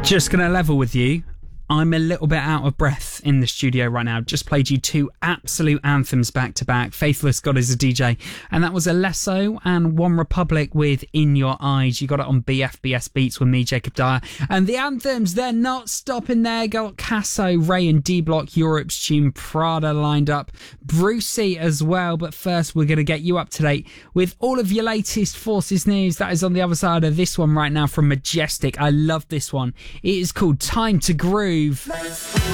Just gonna level with you. I'm a little bit out of breath in the studio right now. Just played you two absolute anthems back to back. Faithless God is a DJ. And that was Alesso and One Republic with In Your Eyes. You got it on BFBS Beats with me, Jacob Dyer. And the anthems, they're not stopping there. Got Casso, Ray and D-Block, Europe's Tune, Prada lined up. Brucey as well. But first, we're going to get you up to date with all of your latest Forces news. That is on the other side of this one right now from Majestic. I love this one. It is called Time to Groove.